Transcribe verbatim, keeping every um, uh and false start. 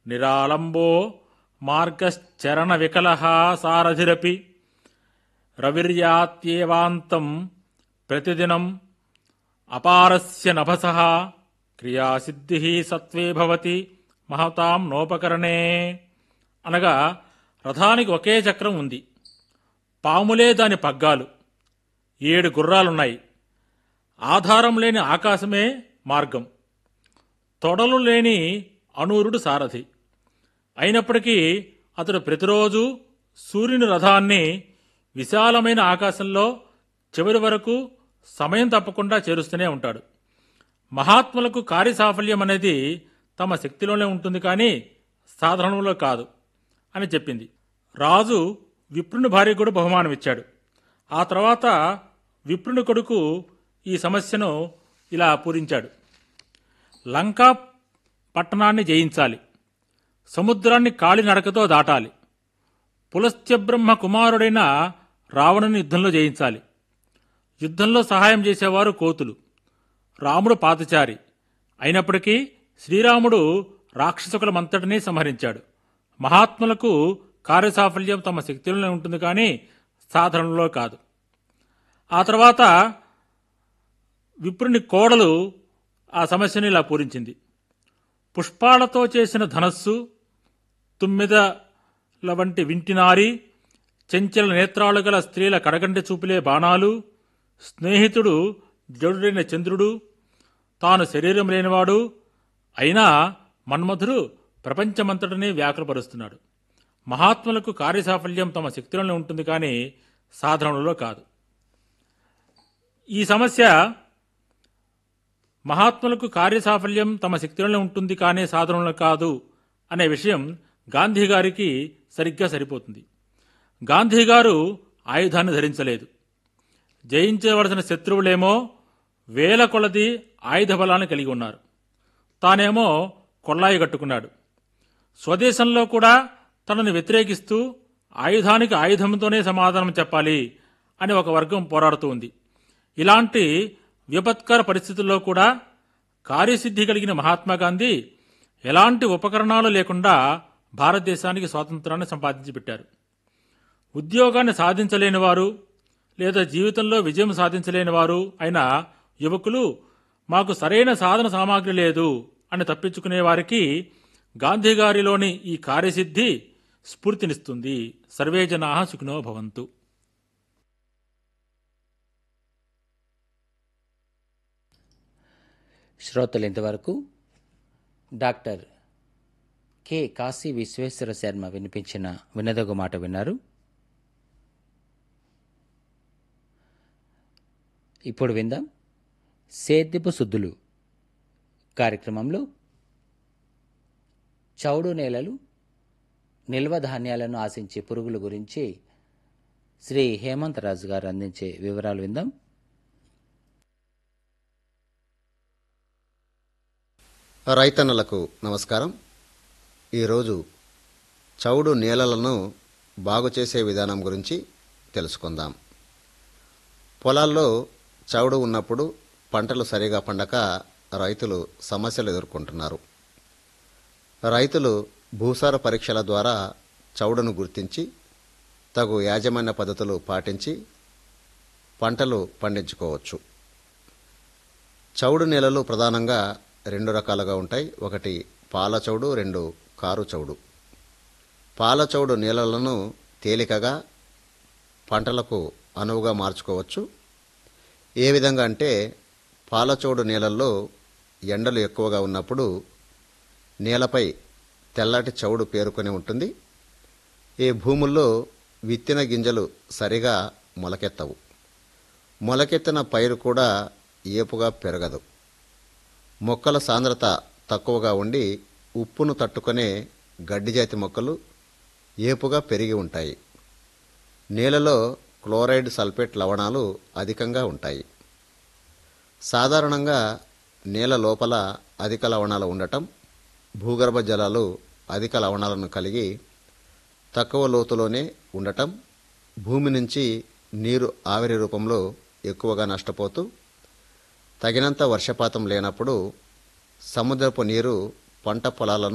నిరాలంబో మార్గశ్చరణ వికలః సారథిరపి రవిర్యాత్యేవాంతం ప్రతిదినం అపారస్య నభసః క్రియాసిద్ధి సత్వే భవతి మహతాం నోపకరణే. అనగా రథానికి ఒకే చక్రం ఉంది, పాములే దాని పగ్గాలు, ఏడు గుర్రాలున్నాయి. ఆధారం లేని ఆకాశమే మార్గం, తొడలు లేని అనూరుడు సారథి. అయినప్పటికీ అతడు ప్రతిరోజు సూర్యుని రథాన్ని విశాలమైన ఆకాశంలో చివరి వరకు సమయం తప్పకుండా చేరుస్తూనే ఉంటాడు. మహాత్ములకు కార్యసాఫల్యం అనేది తమ శక్తిలోనే ఉంటుంది కానీ సాధనంలో కాదు అని చెప్పింది. రాజు విప్రుని భార్య కూడా బహుమానం ఇచ్చాడు. ఆ తర్వాత విప్రుని కొడుకు ఈ సమస్యను ఇలా పూరించాడు. లంకా పట్టణాన్ని జయించాలి, సముద్రాన్ని కాలినడకతో దాటాలి, పులస్త్యబ్రహ్మ కుమారుడైన రావణుని యుద్ధంలో జయించాలి. యుద్ధంలో సహాయం చేసేవారు కోతులు, రాముడు పాతచారి. అయినప్పటికీ శ్రీరాముడు రాక్షసుకులమంతటినీ సంహరించాడు. మహాత్ములకు కార్యసాఫల్యం తమ శక్తిలోనే ఉంటుంది కానీ సాధనలో కాదు. ఆ తర్వాత విప్రుని కోడలు ఆ సమస్యను ఇలా పూరించింది. పుష్పాలతో చేసిన ధనస్సు, తుమ్మెదల వంటి వింటినారి, చెంచల నేత్రాలు గల స్త్రీల కడగంటి చూపులే బాణాలు, స్నేహితుడు జడుడైన చంద్రుడు, తాను శరీరం లేనివాడు అయినా మన్మధుడు ప్రపంచమంతటినీ వ్యాకులపరుస్తున్నాడు. మహాత్ములకు కార్యసాఫల్యం తమ శక్తిలోనే ఉంటుంది కానీ సాధనలో కాదు. ఈ సమస్య మహాత్ములకు కార్యసాఫల్యం తమ శక్తిలోనే ఉంటుంది కానీ సాధనలో కాదు అనే విషయం గాంధీ గారికి సరిగ్గా సరిపోతుంది. గాంధీ గారు ఆయుధాన్ని ధరించలేదు. జయించవలసిన శత్రువులేమో వేల కొలది ఆయుధ బలాన్ని కలిగి ఉన్నారు. తానేమో కొల్లాయి కట్టుకున్నాడు. స్వదేశంలో కూడా తనను వ్యతిరేకిస్తూ ఆయుధానికి ఆయుధంతోనే సమాధానం చెప్పాలి అని ఒక వర్గం పోరాడుతూ ఉంది. ఇలాంటి విపత్కర పరిస్థితుల్లో కూడా కార్యసిద్ధి కలిగిన మహాత్మాగాంధీ ఎలాంటి ఉపకరణాలు లేకుండా భారతదేశానికి స్వాతంత్రాన్ని సంపాదించి పెట్టారు. ఉద్యోగాన్ని సాధించలేని వారు లేదా జీవితంలో విజయం సాధించలేని వారు అయిన యువకులు మాకు సరైన సాధన సామాగ్రి లేదు అని తప్పించుకునే వారికి గాంధీ గారిలోని ఈ కార్యసిద్ధి స్ఫూర్తినిస్తుంది. సర్వే జనాః సుఖినో భవంతు. శ్రోతలు ఇంతవరకు డాక్టర్ కె కాశీ విశ్వేశ్వర శర్మ వినిపించిన వినదగు మాట విన్నారు. ఇప్పుడు విందాం సేద్యపు శుద్ధులు కార్యక్రమంలో చౌడు నేలలు, నిల్వ ధాన్యాలను ఆశించే పురుగుల గురించి శ్రీ హేమంతరాజు గారు అందించే వివరాలు విందాం. రైతన్నలకు నమస్కారం. ఈరోజు చౌడు నేలలను బాగు చేసే విధానం గురించి తెలుసుకుందాం. పొలాల్లో చౌడు ఉన్నప్పుడు పంటలు సరిగా పండక రైతులు సమస్యలు ఎదుర్కొంటున్నారు. రైతులు భూసార పరీక్షల ద్వారా చౌడును గుర్తించి తగు యాజమాన్య పద్ధతులు పాటించి పంటలు పండించుకోవచ్చు. చౌడు నేలలు ప్రధానంగా రెండు రకాలుగా ఉంటాయి. ఒకటి పాల చౌడు, రెండు కారు చౌడు. పాల చౌడు నేలలను తేలికగా పంటలకు అనువుగా మార్చుకోవచ్చు. ఏ విధంగా అంటే పాల చౌడు నేలల్లో ఎండలు ఎక్కువగా ఉన్నప్పుడు నేలపై తెల్లటి చౌడు పేరుకొని ఉంటుంది. ఈ భూముల్లో విత్తిన గింజలు సరిగా మొలకెత్తవు. మొలకెత్తిన పైరు కూడా ఏపుగా పెరగదు. మొక్కల సాంద్రత తక్కువగా ఉండి ఉప్పును తట్టుకునే గడ్డిజాతి మొక్కలు ఏపుగా పెరిగి ఉంటాయి. నేలలో క్లోరైడ్, సల్ఫేట్ లవణాలు అధికంగా ఉంటాయి. సాధారణంగా నేల లోపల అధిక లవణాలు ఉండటం, భూగర్భ జలాలు అధిక లవణాలను కలిగి తక్కువ లోతులోనే ఉండటం, భూమి నుంచి నీరు ఆవిరి రూపంలో ఎక్కువగా నష్టపోతూ తగినంత వర్షపాతం లేనప్పుడు సముద్రపు నీరు పంట పొలాలను